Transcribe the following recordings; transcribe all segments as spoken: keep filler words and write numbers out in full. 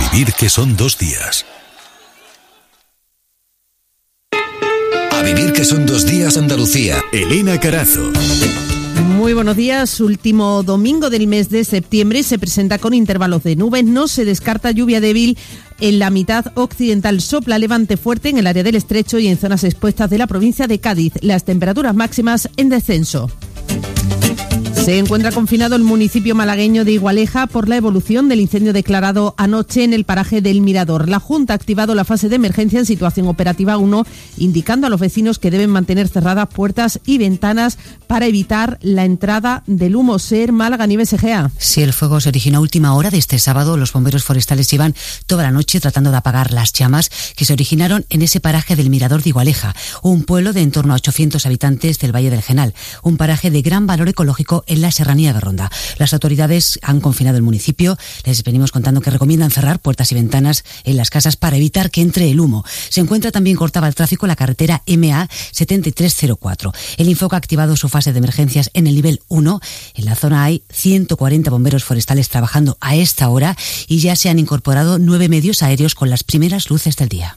vivir que son dos días. A vivir que son dos días, Andalucía. Elena Carazo. Muy buenos días. Último domingo del mes de septiembre se presenta con intervalos de nubes. No se descarta lluvia débil en la mitad occidental. Sopla levante fuerte en el área del Estrecho y en zonas expuestas de la provincia de Cádiz. Las temperaturas máximas en descenso. Se encuentra confinado el municipio malagueño de Igualeja por la evolución del incendio declarado anoche en el paraje del Mirador. La Junta ha activado la fase de emergencia en situación operativa uno, indicando a los vecinos que deben mantener cerradas puertas y ventanas para evitar la entrada del humo. Ser Málaga, Nieves Egea. Sí, el fuego se originó a última hora de este sábado. Los bomberos forestales llevan toda la noche tratando de apagar las llamas que se originaron en ese paraje del Mirador de Igualeja, un pueblo de en torno a ochocientos habitantes del Valle del Genal, un paraje de gran valor ecológico en la serranía de Ronda. Las autoridades han confinado el municipio. Les venimos contando que recomiendan cerrar puertas y ventanas en las casas para evitar que entre el humo. Se encuentra también cortada el tráfico la carretera M A setenta y tres cero cuatro. El Infoca ha activado su fase de emergencias en el nivel uno. En la zona hay ciento cuarenta bomberos forestales trabajando a esta hora y ya se han incorporado nueve medios aéreos con las primeras luces del día.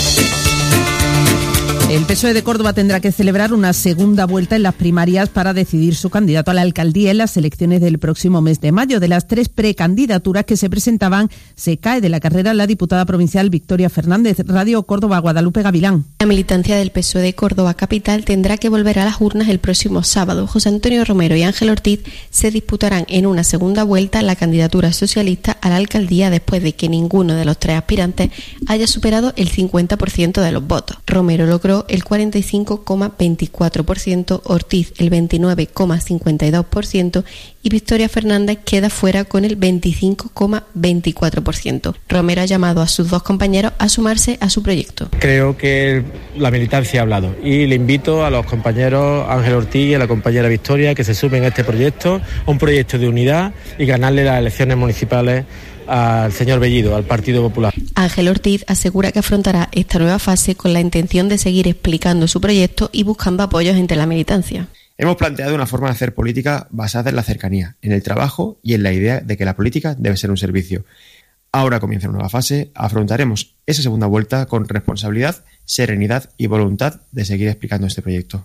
El P S O E de Córdoba tendrá que celebrar una segunda vuelta en las primarias para decidir su candidato a la alcaldía en las elecciones del próximo mes de mayo. De las tres precandidaturas que se presentaban, se cae de la carrera la diputada provincial Victoria Fernández. Radio Córdoba, Guadalupe Gavilán. La militancia del P S O E de Córdoba Capital tendrá que volver a las urnas el próximo sábado. José Antonio Romero y Ángel Ortiz se disputarán en una segunda vuelta la candidatura socialista a la alcaldía después de que ninguno de los tres aspirantes haya superado el cincuenta por ciento de los votos. Romero logró el cuarenta y cinco coma veinticuatro por ciento, Ortiz el veintinueve coma cincuenta y dos por ciento y Victoria Fernández queda fuera con el veinticinco coma veinticuatro por ciento. Romero ha llamado a sus dos compañeros a sumarse a su proyecto. Creo que la militancia ha hablado y le invito a los compañeros Ángel Ortiz y a la compañera Victoria que se sumen a este proyecto, un proyecto de unidad y ganarle las elecciones municipales al señor Bellido, al Partido Popular. Ángel Ortiz asegura que afrontará esta nueva fase con la intención de seguir explicando su proyecto y buscando apoyos entre la militancia. Hemos planteado una forma de hacer política basada en la cercanía, en el trabajo y en la idea de que la política debe ser un servicio. Ahora comienza una nueva fase, afrontaremos esa segunda vuelta con responsabilidad, serenidad y voluntad de seguir explicando este proyecto.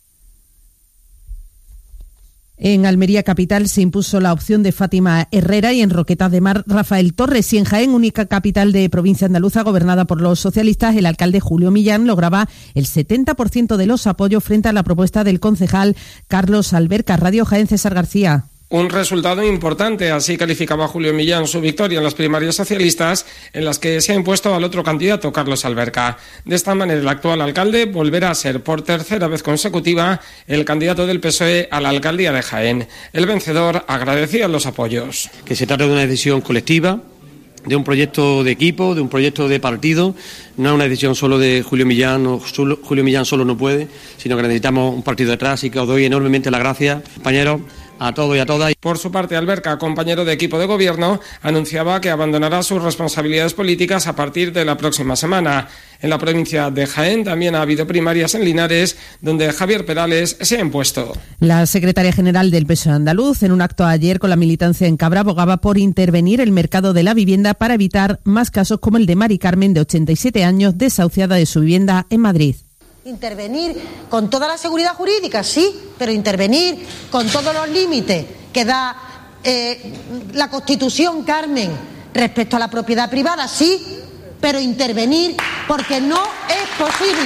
En Almería capital se impuso la opción de Fátima Herrera y en Roquetas de Mar Rafael Torres. Y en Jaén, única capital de provincia andaluza gobernada por los socialistas, el alcalde Julio Millán lograba el setenta por ciento de los apoyos frente a la propuesta del concejal Carlos Alberca. Radio Jaén, César García. Un resultado importante, así calificaba Julio Millán su victoria en las primarias socialistas, en las que se ha impuesto al otro candidato, Carlos Alberca. De esta manera, el actual alcalde volverá a ser por tercera vez consecutiva el candidato del P S O E a la alcaldía de Jaén. El vencedor agradecía los apoyos. Que se trata de una decisión colectiva, de un proyecto de equipo, de un proyecto de partido. No es una decisión solo de Julio Millán, o solo, Julio Millán solo no puede, sino que necesitamos un partido detrás y que os doy enormemente las gracias, compañeros, a todos y a todas. Por su parte, Alberca, compañero de equipo de gobierno, anunciaba que abandonará sus responsabilidades políticas a partir de la próxima semana. En la provincia de Jaén también ha habido primarias en Linares, donde Javier Perales se ha impuesto. La secretaria general del P S O E andaluz, en un acto ayer con la militancia en Cabra, abogaba por intervenir el mercado de la vivienda para evitar más casos como el de Mari Carmen, de ochenta y siete años, desahuciada de su vivienda en Madrid. Intervenir con toda la seguridad jurídica, sí, pero intervenir con todos los límites que da eh, la Constitución, Carmen, respecto a la propiedad privada, sí, pero intervenir porque no es posible.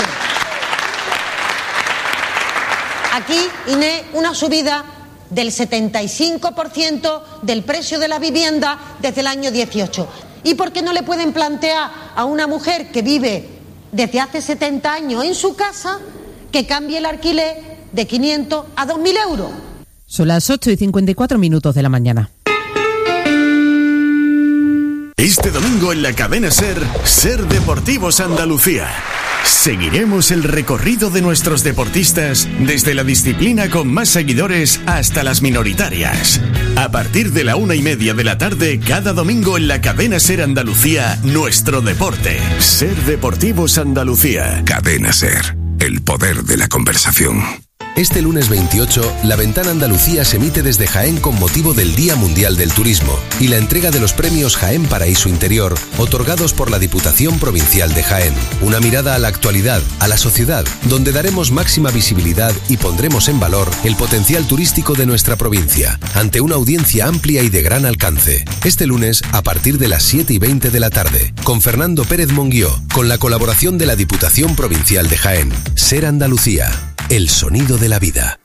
Aquí, Inés, una subida del setenta y cinco por ciento del precio de la vivienda desde el año dieciocho. ¿Y por qué no le pueden plantear a una mujer que vive desde hace setenta años en su casa que cambie el alquiler de quinientos a dos mil euros? Son las ocho y cincuenta y cuatro minutos de la mañana. Este domingo en la cadena SER, SER Deportivos Andalucía. Seguiremos el recorrido de nuestros deportistas desde la disciplina con más seguidores hasta las minoritarias. A partir de la una y media de la tarde, cada domingo en la cadena SER Andalucía, nuestro deporte. SER Deportivos Andalucía. Cadena SER, el poder de la conversación. Este lunes veintiocho, La Ventana Andalucía se emite desde Jaén con motivo del Día Mundial del Turismo y la entrega de los premios Jaén Paraíso Interior, otorgados por la Diputación Provincial de Jaén. Una mirada a la actualidad, a la sociedad, donde daremos máxima visibilidad y pondremos en valor el potencial turístico de nuestra provincia, ante una audiencia amplia y de gran alcance. Este lunes, a partir de las siete y veinte de la tarde, con Fernando Pérez Monguió, con la colaboración de la Diputación Provincial de Jaén. Ser Andalucía, el sonido de la vida.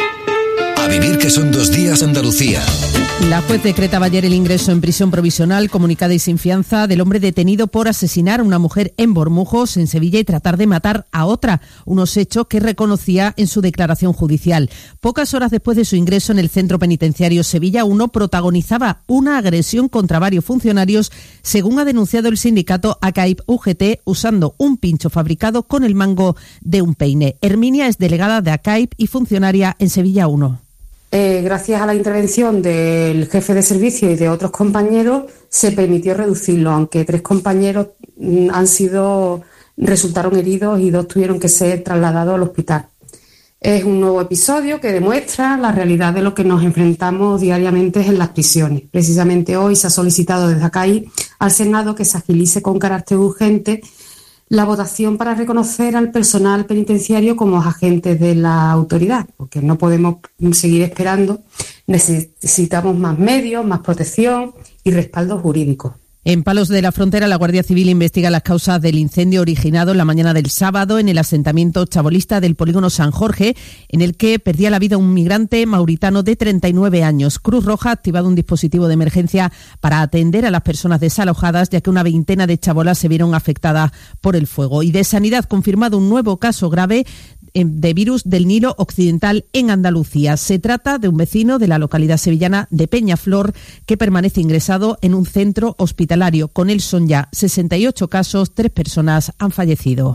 A vivir que son dos días Andalucía. La juez decretaba ayer el ingreso en prisión provisional, comunicada y sin fianza, del hombre detenido por asesinar a una mujer en Bormujos, en Sevilla, y tratar de matar a otra, unos hechos que reconocía en su declaración judicial. Pocas horas después de su ingreso en el centro penitenciario Sevilla uno, protagonizaba una agresión contra varios funcionarios, según ha denunciado el sindicato A C A I P U G T, usando un pincho fabricado con el mango de un peine. Herminia es delegada de A C A I P y funcionaria en Sevilla uno. Eh, gracias a la intervención del jefe de servicio y de otros compañeros se permitió reducirlo, aunque tres compañeros mm, han sido resultaron heridos y dos tuvieron que ser trasladados al hospital. Es un nuevo episodio que demuestra la realidad de lo que nos enfrentamos diariamente en las prisiones. Precisamente hoy se ha solicitado desde A C A I al Senado que se agilice con carácter urgente la votación para reconocer al personal penitenciario como agentes de la autoridad, porque no podemos seguir esperando, necesitamos más medios, más protección y respaldo jurídico. En Palos de la Frontera, la Guardia Civil investiga las causas del incendio originado en la mañana del sábado en el asentamiento chabolista del polígono San Jorge, en el que perdía la vida un migrante mauritano de treinta y nueve años. Cruz Roja ha activado un dispositivo de emergencia para atender a las personas desalojadas, ya que una veintena de chabolas se vieron afectadas por el fuego. Y de Sanidad, confirmado un nuevo caso grave de virus del Nilo Occidental en Andalucía. Se trata de un vecino de la localidad sevillana de Peñaflor que permanece ingresado en un centro hospitalario. Con él son ya sesenta y ocho casos, tres personas han fallecido.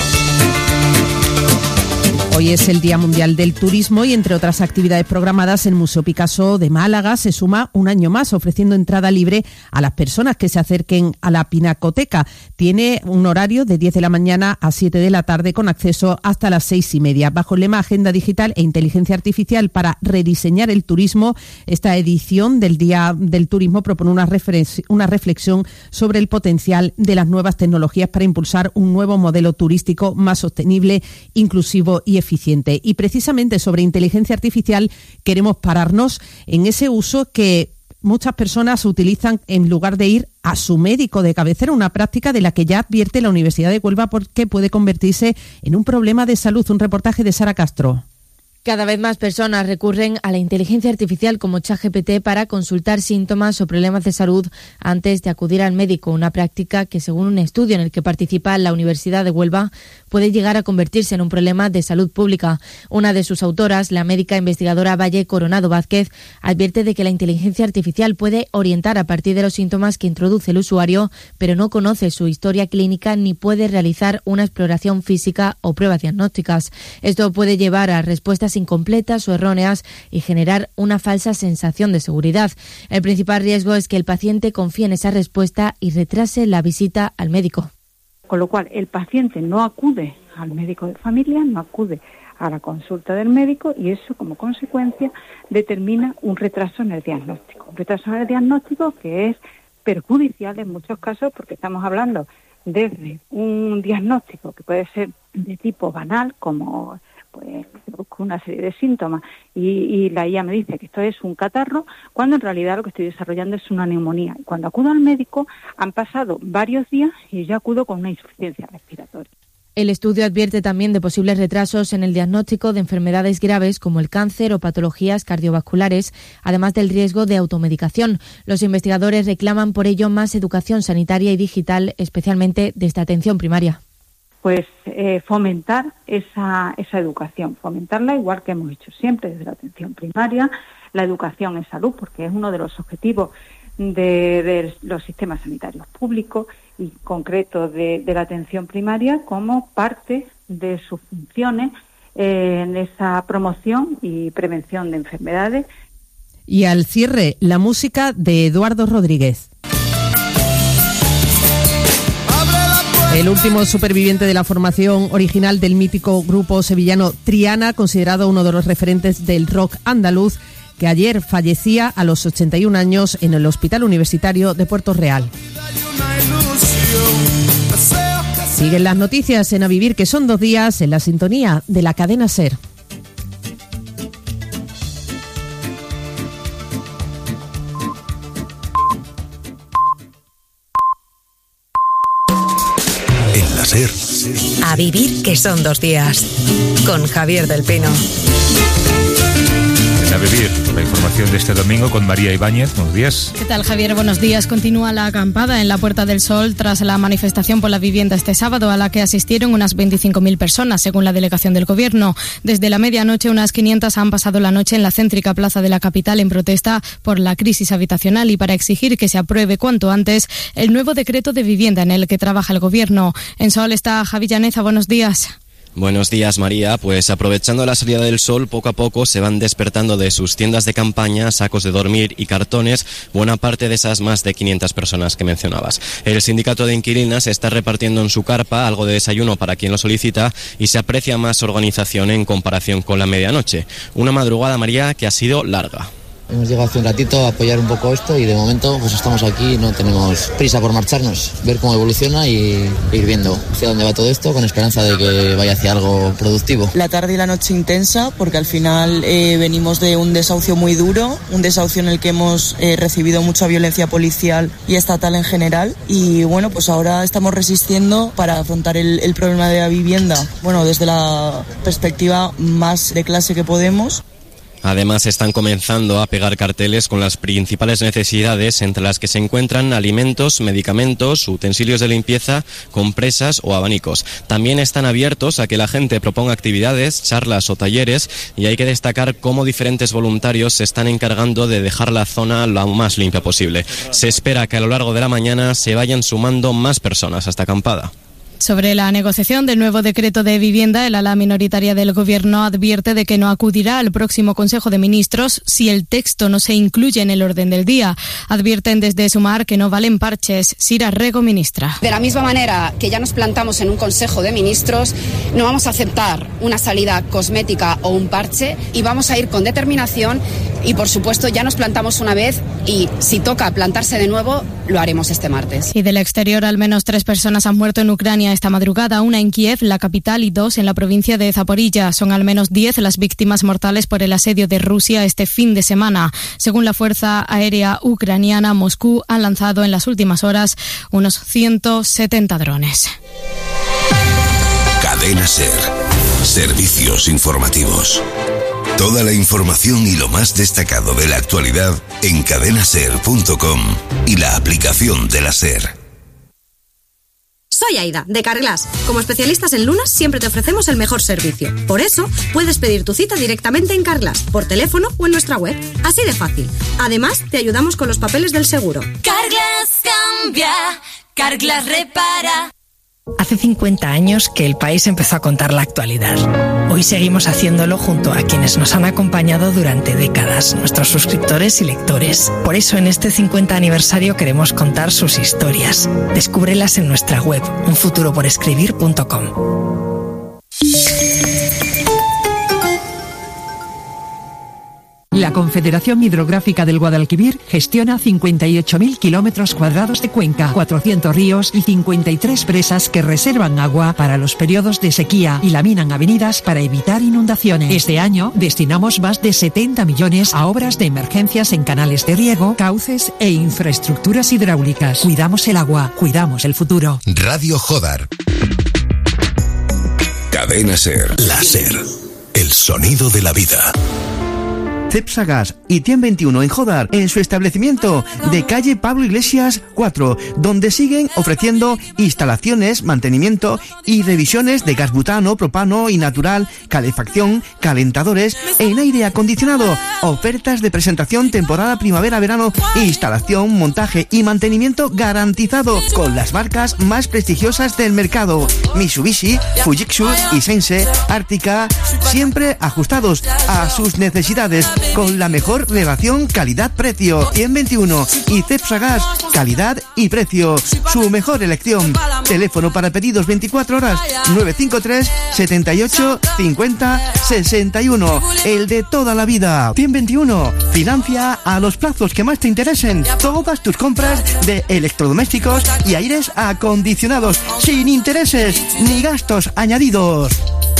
Hoy es el Día Mundial del Turismo y, entre otras actividades programadas, el Museo Picasso de Málaga se suma un año más, ofreciendo entrada libre a las personas que se acerquen a la Pinacoteca. Tiene un horario de diez de la mañana a siete de la tarde, con acceso hasta las seis y media. Bajo el lema Agenda Digital e Inteligencia Artificial para rediseñar el turismo, esta edición del Día del Turismo propone una, reflex- una reflexión sobre el potencial de las nuevas tecnologías para impulsar un nuevo modelo turístico más sostenible, inclusivo y eficiente. Y precisamente sobre inteligencia artificial queremos pararnos en ese uso que muchas personas utilizan en lugar de ir a su médico de cabecera, una práctica de la que ya advierte la Universidad de Huelva porque puede convertirse en un problema de salud. Un reportaje de Sara Castro. Cada vez más personas recurren a la inteligencia artificial como ChatGPT para consultar síntomas o problemas de salud antes de acudir al médico, una práctica que, según un estudio en el que participa la Universidad de Huelva, puede llegar a convertirse en un problema de salud pública. Una de sus autoras, la médica investigadora Valle Coronado Vázquez, advierte de que la inteligencia artificial puede orientar a partir de los síntomas que introduce el usuario, pero no conoce su historia clínica ni puede realizar una exploración física o pruebas diagnósticas. Esto puede llevar a respuestas incompletas o erróneas y generar una falsa sensación de seguridad. El principal riesgo es que el paciente confíe en esa respuesta y retrase la visita al médico. Con lo cual, el paciente no acude al médico de familia, no acude a la consulta del médico y eso, como consecuencia, determina un retraso en el diagnóstico. Un retraso en el diagnóstico que es perjudicial en muchos casos porque estamos hablando desde un diagnóstico que puede ser de tipo banal, como pues busco una serie de síntomas y, y la I A me dice que esto es un catarro, cuando en realidad lo que estoy desarrollando es una neumonía. Y cuando acudo al médico han pasado varios días y yo acudo con una insuficiencia respiratoria. El estudio advierte también de posibles retrasos en el diagnóstico de enfermedades graves como el cáncer o patologías cardiovasculares, además del riesgo de automedicación. Los investigadores reclaman por ello más educación sanitaria y digital, especialmente desde atención primaria. Pues eh, fomentar esa, esa educación, fomentarla igual que hemos hecho siempre desde la atención primaria, la educación en salud, porque es uno de los objetivos de, de los sistemas sanitarios públicos y en concreto de, de la atención primaria como parte de sus funciones eh, en esa promoción y prevención de enfermedades. Y al cierre, la música de Eduardo Rodríguez. Abre la puerta. El último superviviente de la formación original del mítico grupo sevillano Triana, considerado uno de los referentes del rock andaluz, que ayer fallecía a los ochenta y un años en el Hospital Universitario de Puerto Real. Siguen las noticias en A Vivir, que son dos días, en la sintonía de la cadena SER. En la SER. A Vivir, que son dos días, con Javier del Pino. A Vivir, la información de este domingo con María Ibáñez. Buenos días. ¿Qué tal, Javier? Buenos días. Continúa la acampada en la Puerta del Sol tras la manifestación por la vivienda este sábado, a la que asistieron unas veinticinco mil personas, según la delegación del Gobierno. Desde la medianoche, unas quinientas han pasado la noche en la céntrica plaza de la capital en protesta por la crisis habitacional y para exigir que se apruebe cuanto antes el nuevo decreto de vivienda en el que trabaja el Gobierno. En Sol está Javi Llaneza. Buenos días. Buenos días, María. Pues aprovechando la salida del sol, poco a poco se van despertando de sus tiendas de campaña, sacos de dormir y cartones buena parte de esas más de quinientas personas que mencionabas. El sindicato de inquilinas está repartiendo en su carpa algo de desayuno para quien lo solicita y se aprecia más organización en comparación con la medianoche. Una madrugada, María, que ha sido larga. Hemos llegado hace un ratito a apoyar un poco esto y de momento pues estamos aquí, no tenemos prisa por marcharnos, ver cómo evoluciona y ir viendo hacia dónde va todo esto con esperanza de que vaya hacia algo productivo. La tarde y la noche intensa porque al final eh, venimos de un desahucio muy duro, un desahucio en el que hemos eh, recibido mucha violencia policial y estatal en general y bueno, pues ahora estamos resistiendo para afrontar el, el problema de la vivienda, bueno, desde la perspectiva más de clase que podemos. Además, están comenzando a pegar carteles con las principales necesidades, entre las que se encuentran alimentos, medicamentos, utensilios de limpieza, compresas o abanicos. También están abiertos a que la gente proponga actividades, charlas o talleres, y hay que destacar cómo diferentes voluntarios se están encargando de dejar la zona lo más limpia posible. Se espera que a lo largo de la mañana se vayan sumando más personas a esta acampada. Sobre la negociación del nuevo decreto de vivienda, el ala minoritaria del Gobierno advierte de que no acudirá al próximo Consejo de Ministros si el texto no se incluye en el orden del día. Advierten desde Sumar que no valen parches. Sira Rego, ministra. De la misma manera que ya nos plantamos en un Consejo de Ministros, no vamos a aceptar una salida cosmética o un parche y vamos a ir con determinación y, por supuesto, ya nos plantamos una vez y si toca plantarse de nuevo, lo haremos este martes. Y del exterior, al menos tres personas han muerto en Ucrania esta madrugada, una en Kiev, la capital, y dos en la provincia de Zaporilla. Son al menos diez las víctimas mortales por el asedio de Rusia este fin de semana. Según la Fuerza Aérea Ucraniana, Moscú ha lanzado en las últimas horas unos ciento setenta drones. Cadena SER. Servicios informativos. Toda la información y lo más destacado de la actualidad en cadena ser punto com y la aplicación de la SER. Soy Aida, de Carglass. Como especialistas en lunas siempre te ofrecemos el mejor servicio. Por eso, puedes pedir tu cita directamente en Carglass, por teléfono o en nuestra web. Así de fácil. Además, te ayudamos con los papeles del seguro. Carglass cambia, Carglass repara. Hace cincuenta años que el país empezó a contar la actualidad. Hoy seguimos haciéndolo junto a quienes nos han acompañado durante décadas, nuestros suscriptores y lectores. Por eso en este cincuenta aniversario queremos contar sus historias. Descúbrelas en nuestra web, un futuro por escribir punto com. La Confederación Hidrográfica del Guadalquivir gestiona cincuenta y ocho mil kilómetros cuadrados de cuenca, cuatrocientos ríos y cincuenta y tres presas que reservan agua para los periodos de sequía y laminan avenidas para evitar inundaciones. Este año destinamos más de setenta millones a obras de emergencias en canales de riego, cauces e infraestructuras hidráulicas. Cuidamos el agua, cuidamos el futuro. Radio Jodar. Cadena SER. La SER. El sonido de la vida. Cepsa Gas y Tien veintiuno en Jodar, en su establecimiento de calle Pablo Iglesias cuatro, donde siguen ofreciendo instalaciones, mantenimiento y revisiones de gas butano, propano y natural, calefacción, calentadores en aire acondicionado, ofertas de presentación temporada primavera-verano, instalación, montaje y mantenimiento garantizado con las marcas más prestigiosas del mercado: Mitsubishi, Fujitsu y Sense, Ártica, siempre ajustados a sus necesidades. con la mejor relación calidad-precio. cien veintiuno y Cepsa Gas, calidad y precio. Su mejor elección. Teléfono para pedidos veinticuatro horas, nueve cinco tres, setenta y ocho, cincuenta, sesenta y uno. El de toda la vida. cien veintiuno. Financia a los plazos que más te interesen todas tus compras de electrodomésticos y aires acondicionados, sin intereses ni gastos añadidos.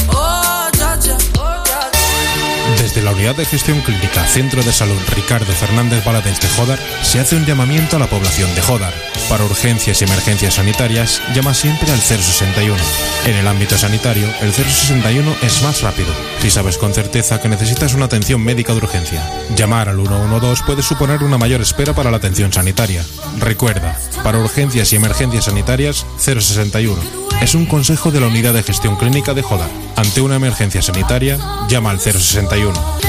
Desde la Unidad de Gestión Clínica Centro de Salud Ricardo Fernández Valadez de Jódar se hace un llamamiento a la población de Jódar. Para urgencias y emergencias sanitarias, llama siempre al cero sesenta y uno. En el ámbito sanitario, el cero sesenta y uno es más rápido, si sabes con certeza que necesitas una atención médica de urgencia. Llamar al uno uno dos puede suponer una mayor espera para la atención sanitaria. Recuerda, para urgencias y emergencias sanitarias, cero sesenta y uno. Es un consejo de la Unidad de Gestión Clínica de Jódar. Ante una emergencia sanitaria, llama al cero sesenta y uno.